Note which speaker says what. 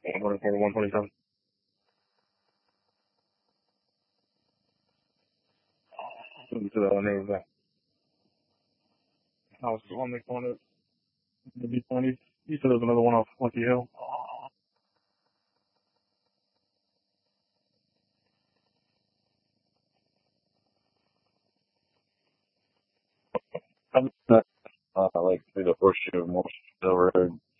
Speaker 1: 124 to 127. You said that name was that. I was the one that wanted to be 20. You said there was another one off Monkey Hill. I'm not, like through the horseshoe, more over